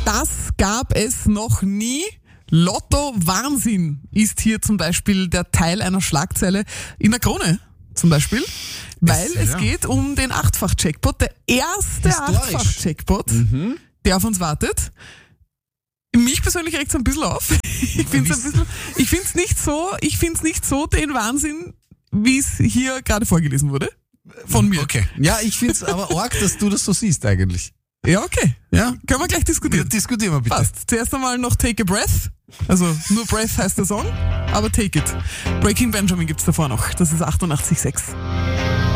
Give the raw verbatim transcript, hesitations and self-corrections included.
Das gab es noch nie. Lotto Wahnsinn ist hier zum Beispiel der Teil einer Schlagzeile in der Krone zum Beispiel, weil es, es ja. geht um den Achtfach-Jackpot, der erste Achtfach-Jackpot, mhm. der auf uns wartet. Mich persönlich regt es ein bisschen auf. Ich finde es ein bisschen, ich finde es nicht so, ich finde es nicht so den Wahnsinn, wie es hier gerade vorgelesen wurde. Von mir. Okay. Ja, ich finde es aber arg, dass du das so siehst eigentlich. Ja, okay. Ja. Können wir gleich diskutieren. Ja, diskutieren wir bitte. Passt. Zuerst einmal noch Take a Breath. Also nur Breath heißt der Song, aber Take It. Breaking Benjamin gibt's davor noch. Das ist achtundachtzig Komma sechs.